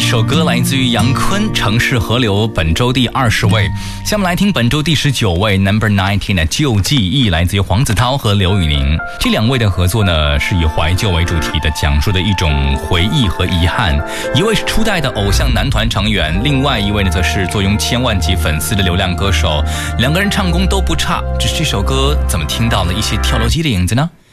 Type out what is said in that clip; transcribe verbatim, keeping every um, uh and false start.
首歌来自于杨坤《城市河流》，本周第二十位。下面来听本周第十九位 Number Nineteen 的旧记忆，来自于黄子韬和刘宇宁。这两位的合作呢，是以怀旧为主题的，讲述的一种回忆和遗憾。一位是初代的偶像男团成员，另外一位呢，则是坐拥千万级粉丝的流量歌手。两个人唱功都不差，只是这首歌怎么听到了一些跳楼机的影子呢？